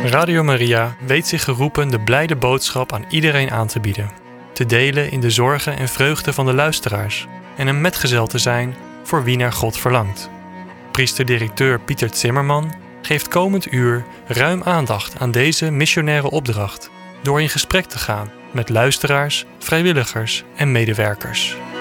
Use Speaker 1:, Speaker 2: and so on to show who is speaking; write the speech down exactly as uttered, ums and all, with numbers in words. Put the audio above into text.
Speaker 1: Radio Maria weet zich geroepen de blijde boodschap aan iedereen aan te bieden. Te delen in de zorgen en vreugde van de luisteraars en een metgezel te zijn voor wie naar God verlangt. Priester-directeur Pieter Zimmerman geeft komend uur ruim aandacht aan deze missionaire opdracht door in gesprek te gaan met luisteraars, vrijwilligers en medewerkers.